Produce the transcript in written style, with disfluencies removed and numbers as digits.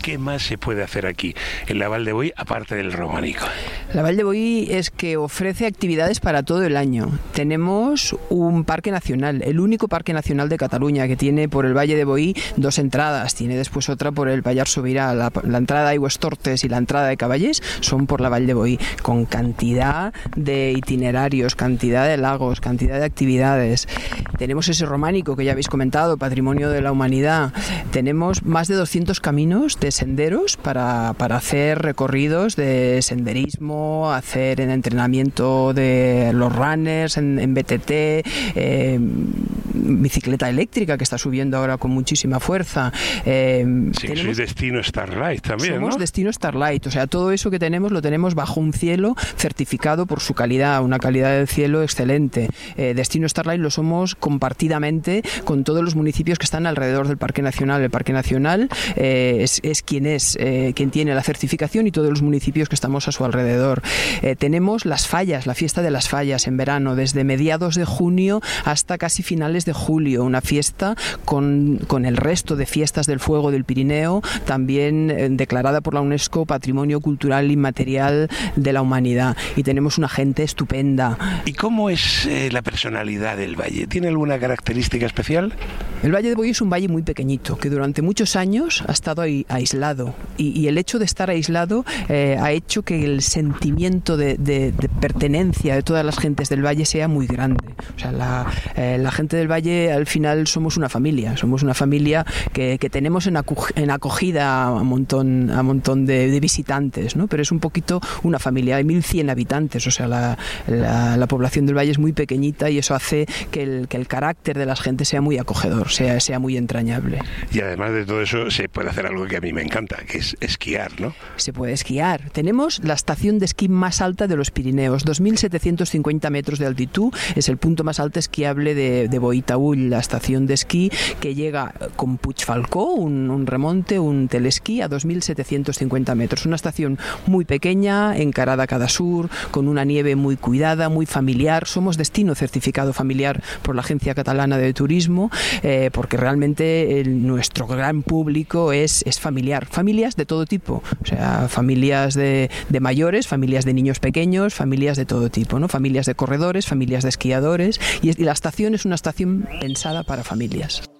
¿qué más se puede hacer aquí en la Vall de Boí, aparte del románico? La Vall de Boí es que ofrece actividades para todo el año. Tenemos un parque nacional, el único parque nacional de Cataluña, que tiene por el Valle de Boí 2 entradas. Tiene después otra por el Pallars Sobirà. La entrada de Aigüestortes y la entrada de Cavallers son por la Vall de Boí, con cantidad de itinerarios, cantidad de lagos, cantidad de actividades. Tenemos ese románico que ya habéis comentado, Patrimonio de la Humanidad. Tenemos más de 200 caminos de senderos para hacer recorridos de senderismo, hacer en entrenamiento de los runners en BTT, bicicleta eléctrica que está subiendo ahora con muchísima fuerza. Sí, sois Destino Starlight también, somos, ¿no? Destino Starlight, o sea, todo eso que tenemos lo tenemos bajo un cielo certificado por su calidad, una calidad del cielo excelente. Destino Starlight lo somos compartidamente con todos los municipios que están alrededor del Parque Nacional. El Parque Nacional es quien tiene la certificación y todos los municipios que estamos a su alrededor. Tenemos las fallas, la fiesta de las fallas en verano, desde mediados de junio hasta casi finales de julio, una fiesta con el resto de fiestas del fuego del Pirineo, también declarada por la UNESCO Patrimonio Cultural Inmaterial de la Humanidad. Y tenemos una gente estupenda. ¿Y cómo es la personalidad del valle? ¿Tiene alguna característica especial? El Valle de Boí es un valle muy pequeñito, que durante muchos años ha estado aislado. Y el hecho de estar aislado ha hecho que el sentimiento de pertenencia de todas las gentes del valle sea muy grande. O sea, la gente del valle al final somos una familia que tenemos en acogida a un montón de visitantes, ¿no? Pero es un poquito una familia, hay 1.100 habitantes, o sea, la población del valle es muy pequeñita y eso hace que el carácter de las gentes sea muy acogedor, sea muy entrañable. Y además de todo eso se puede hacer algo que a mí me encanta, que es esquiar, ¿no? Se puede esquiar. Tenemos la estación de esquí más alta de los Pirineos, 2.750 metros de altitud, es el punto más alto esquiable de Boí-Taüll, la estación de esquí que llega con Puigfalcó, un remonte, un telesquí a 2.750 metros. Una estación muy pequeña, encarada a cada sur, con una nieve muy cuidada, muy familiar. Somos destino certificado familiar por la Agencia Catalana de Turismo, porque realmente nuestro gran público es familiar. Familias de todo tipo, o sea, familias de mayores, familias de niños pequeños, familias de todo tipo, ¿no? Familias de corredores, familias de esquiadores, y la estación es una estación pensada para familias.